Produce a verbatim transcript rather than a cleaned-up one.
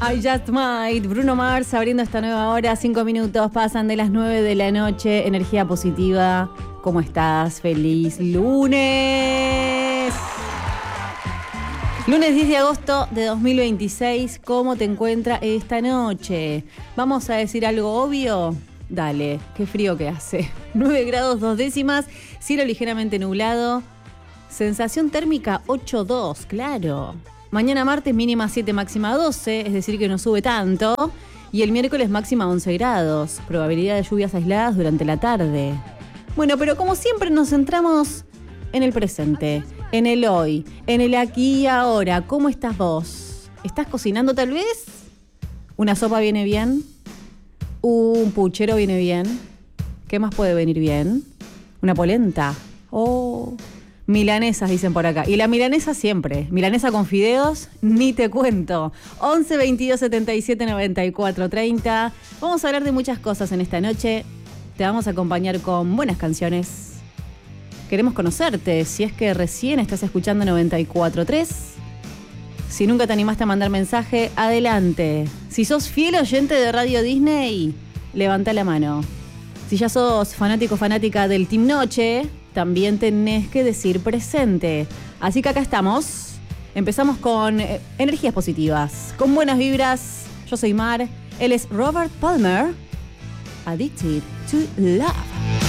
I Just Might, Bruno Mars abriendo esta nueva hora, cinco minutos, pasan de las nueve de la noche, energía positiva, ¿cómo estás? ¡Feliz lunes! Lunes diez de agosto de dos mil veintiséis, ¿cómo te encuentras esta noche? ¿Vamos a decir algo obvio? Dale, qué frío que hace. nueve grados dos décimas, cielo ligeramente nublado, sensación térmica ocho dos, claro. Mañana martes mínima siete, máxima doce, es decir que no sube tanto. Y el miércoles máxima once grados, probabilidad de lluvias aisladas durante la tarde. Bueno, pero como siempre nos centramos en el presente, en el hoy, en el aquí y ahora. ¿Cómo estás vos? ¿Estás cocinando tal vez? ¿Una sopa viene bien? ¿Un puchero viene bien? ¿Qué más puede venir bien? ¿Una polenta? Oh... Milanesas, dicen por acá. Y la milanesa siempre. Milanesa con fideos, ni te cuento. once, veintidós, setenta y siete, noventa y cuatro, treinta. Vamos a hablar de muchas cosas en esta noche. Te vamos a acompañar con buenas canciones. Queremos conocerte. Si es que recién estás escuchando noventa y cuatro tres. Si nunca te animaste a mandar mensaje, adelante. Si sos fiel oyente de Radio Disney, levanta la mano. Si ya sos fanático o fanática del Team Noche, también tenés que decir presente. Así que acá estamos. Empezamos con eh, energías positivas, con buenas vibras. Yo soy Mar, él es Robert Palmer. Addicted to Love.